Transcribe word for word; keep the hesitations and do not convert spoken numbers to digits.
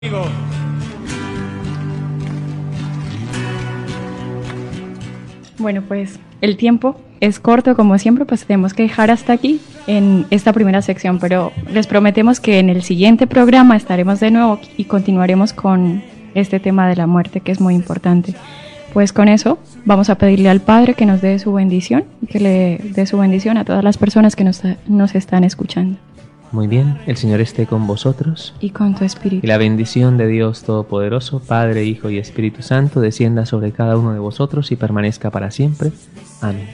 Bueno, pues el tiempo es corto, como siempre, pues tenemos que dejar hasta aquí en esta primera sección, pero les prometemos que en el siguiente programa estaremos de nuevo y continuaremos con este tema de la muerte, que es muy importante. Pues con eso vamos a pedirle al Padre que nos dé su bendición y que le dé su bendición a todas las personas que nos, nos están escuchando. Muy bien, el Señor esté con vosotros. Y con tu espíritu. Y la bendición de Dios Todopoderoso, Padre, Hijo y Espíritu Santo, descienda sobre cada uno de vosotros y permanezca para siempre. Amén.